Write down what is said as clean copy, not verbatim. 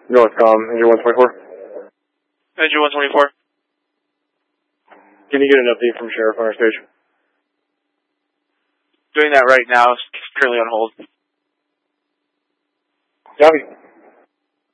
Northcom, Engine 124. Engine 124. Can you get an update from Sheriff on our station? Doing that right now. It's currently on hold. Copy.